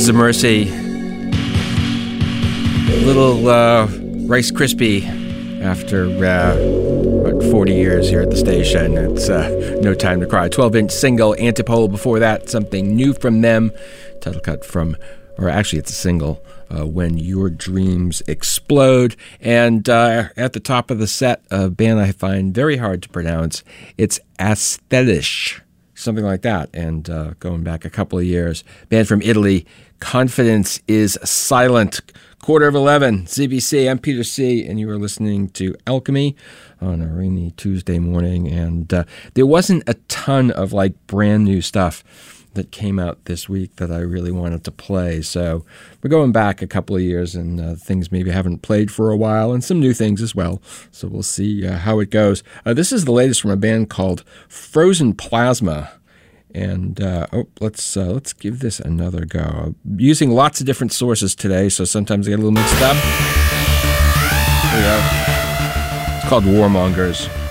Voices of Mercy. A little Rice Krispie after, 40 years here at the station. It's No Time to Cry. 12-inch single, Antipole. Before that, something new from them. Title cut from, or actually it's a single, When Your Dreams Explode. And at the top of the set, a band I find very hard to pronounce. It's Aesthetisch, something like that. And going back a couple of years, band from Italy, Confidence is Silent. 11:15, CBC. I'm Peter C., and you are listening to Alchemy on a rainy Tuesday morning. And there wasn't a ton of brand new stuff that came out this week that I really wanted to play. So we're going back a couple of years, and things maybe haven't played for a while, and some new things as well. So we'll see how it goes. This is the latest from a band called Frozen Plasma. And let's give this another go. I'm using lots of different sources today, so sometimes I get a little mixed up. Here we go. It's called Warmongers.